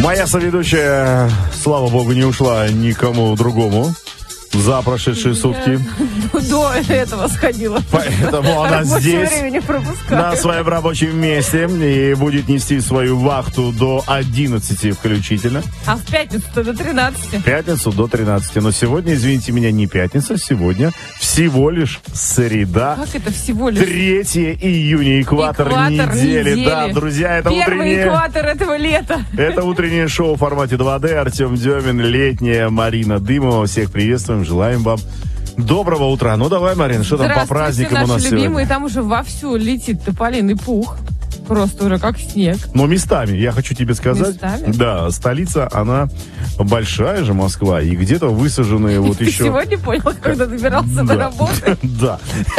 Моя соведущая, слава богу, не ушла никому другому за прошедшие сутки. До этого сходила. Поэтому она здесь, на своем рабочем месте, и будет нести свою вахту до 11 включительно. А в пятницу-то до 13. В пятницу до 13. Но сегодня, извините меня, не пятница, сегодня всего лишь среда. Как это всего лишь? 3 июня, экватор недели. Да, друзья, это первый экватор этого лета. Это утреннее шоу в формате 2D. Артем Демин, летняя Марина Дымова. Всех приветствуем, желаем вам доброго утра. Ну давай, Марина, что там по праздникам у нас наши любимые, сегодня? там уже вовсю летит тополиный пух. Просто уже как снег. Но местами, я хочу тебе сказать. Местами? Да, столица, она большая же, Москва, и где-то высаженные вот Ты еще... сегодня понял, когда добирался до работы? Да.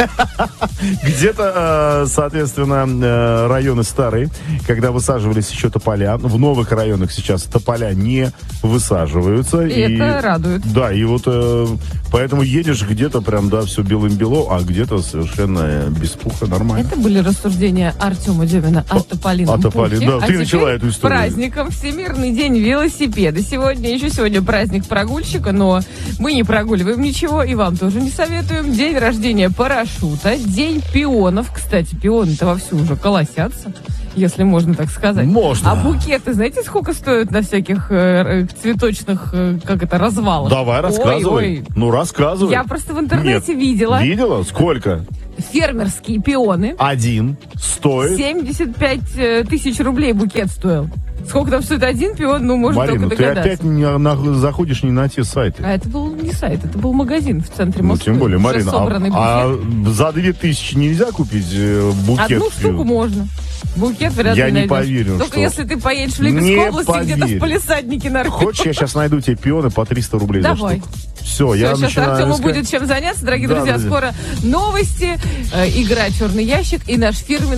Где-то, соответственно, районы старые, когда высаживались еще тополя. В новых районах сейчас тополя не высаживаются. И это радует. Да, и вот поэтому едешь где-то прям, да, все белым-бело, а где-то совершенно без пуха, нормально. Это были рассуждения Артема Демина о тополином пухе. Да, ты а начала эту историю. Праздником Всемирный день велосипеда. Сегодня праздник прогульщика, но мы не прогуливаем ничего, и вам тоже не советуем. День рождения парашюта, день пионов. Кстати, пионы-то вовсю уже колосятся, если можно так сказать. Можно. А букеты, знаете, сколько стоят на всяких цветочных, развалах? Давай, рассказывай. Ой. Ну, рассказывай. Я просто в интернете видела. Видела? Сколько? Фермерские пионы. Один стоит... 75 тысяч рублей букет стоил. Сколько там стоит один пион, можно Марина, только догадаться. ты опять заходишь не на те сайты. А это был не сайт, это был магазин в центре Москвы. Тем более, Марина, а за 2000 нельзя купить букет? Одну штуку можно. Букет вряд ли я найдешь. не поверю. Только если ты поедешь в Липецкой области, где-то в Палисаднике нарвешь. Хочешь, я сейчас найду тебе пионы по 300 рублей Давай. за штуку? Все, я сейчас начинаю Артему искать. будет чем заняться, дорогие друзья. Скоро новости, игра «Черный ящик» и наш фирменный